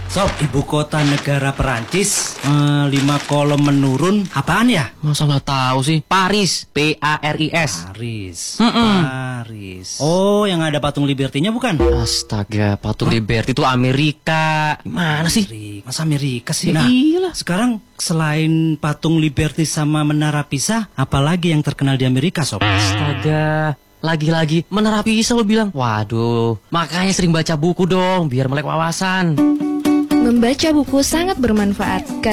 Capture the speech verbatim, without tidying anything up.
Sob, ibu kota negara Perancis, eh, lima kolom menurun, apaan ya? Masa nggak tahu sih? Paris, P A R I S. Paris, Mm-mm. Paris. Oh, yang ada patung Liberty-nya bukan? Astaga, patung Liberty itu Amerika. Gimana sih? Amerika. Masa Amerika sih? Ya Nah, iyalah. sekarang selain patung Liberty sama Menara Pisa, apalagi yang terkenal di Amerika, Sob? Astaga, lagi-lagi Menara Pisa lo bilang. Waduh, makanya sering baca buku dong, biar melek wawasan. Membaca buku sangat bermanfaat.